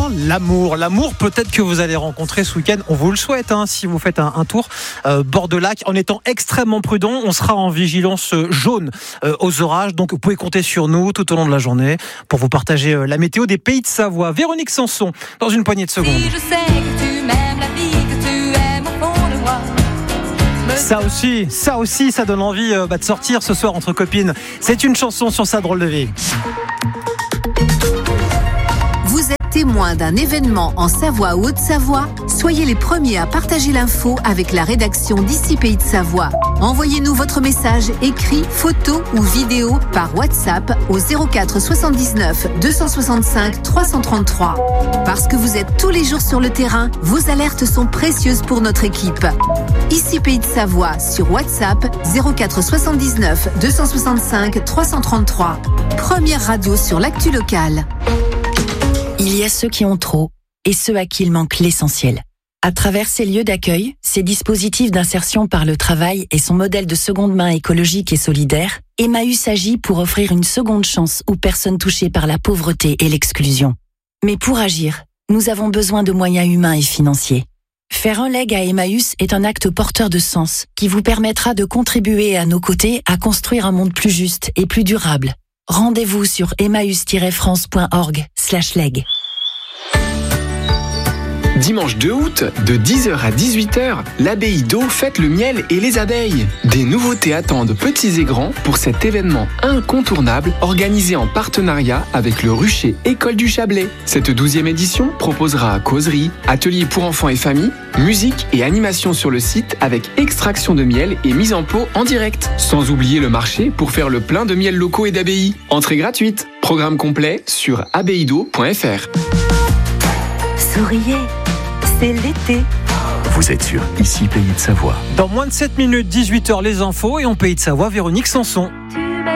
demain, l'amour. L'amour, peut-être que vous allez rencontrer ce week-end. On vous le souhaite, si vous faites un tour bord de lac. En étant extrêmement prudent, on sera en vigilance jaune aux orages. Donc, vous pouvez compter sur nous tout au long de la journée pour vous partager la météo des Pays de Savoie. Véronique Sanson, dans une poignée de secondes. Si je sais que tu m'aimes, la vie que tu aimes au fond de moi. Ça aussi, ça donne envie de sortir ce soir entre copines. C'est une chanson sur sa drôle de vie. Vous êtes témoin d'un événement en Savoie ou Haute-Savoie? Soyez les premiers à partager l'info avec la rédaction d'Ici Pays de Savoie. Envoyez-nous votre message écrit, photo ou vidéo par WhatsApp au 04 79 265 333. Parce que vous êtes tous les jours sur le terrain, vos alertes sont précieuses pour notre équipe. Ici Pays de Savoie sur WhatsApp 04 79 265 333. Première radio sur l'actu locale. Il y a ceux qui ont trop et ceux à qui il manque l'essentiel. À travers ces lieux d'accueil, ces dispositifs d'insertion par le travail et son modèle de seconde main écologique et solidaire, Emmaüs agit pour offrir une seconde chance aux personnes touchées par la pauvreté et l'exclusion. Mais pour agir, nous avons besoin de moyens humains et financiers. Faire un leg à Emmaüs est un acte porteur de sens qui vous permettra de contribuer à nos côtés à construire un monde plus juste et plus durable. Rendez-vous sur emmaüs-france.org/leg. Dimanche 2 août, de 10h à 18h, l'abbaye d'Eau fête le miel et les abeilles. Des nouveautés attendent petits et grands pour cet événement incontournable organisé en partenariat avec le Rucher École du Chablais. Cette 12e édition proposera causeries, ateliers pour enfants et familles, musique et animation sur le site avec extraction de miel et mise en pot en direct. Sans oublier le marché pour faire le plein de miel locaux et d'abbayes. Entrée gratuite. Programme complet sur abbayedo.fr. Souriez, c'est l'été. Vous êtes sur Ici Pays de Savoie. Dans moins de 7 minutes, 18h, les infos et en Pays de Savoie, Véronique Sanson.